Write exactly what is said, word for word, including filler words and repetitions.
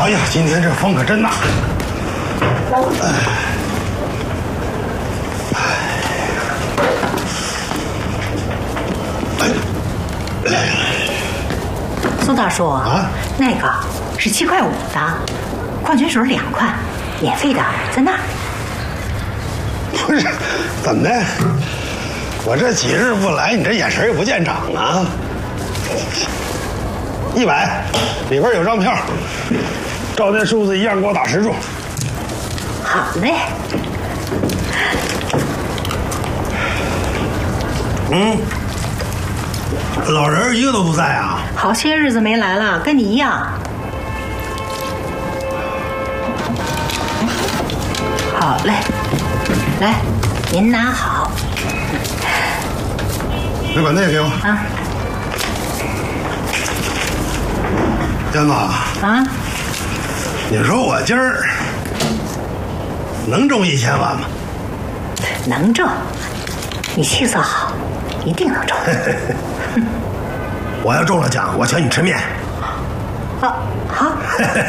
哎呀，今天这风可真大。 苏大叔啊，那个是七块五的，矿泉水两块，免费的，在那儿。 不是，怎么的？我这几日不来，你这眼神也不见长啊。一百，里边有张票，照那数字一样给我打十注。 好嘞。 嗯，老人一个都不在啊。 好些日子没来了，跟你一样。好嘞，来，您拿好。 你把那个给我啊。 娟子啊， 你说我今儿能中一千万吗？ 能中，你气色好，一定能中。 我要中了奖，我请你吃面。 啊，好。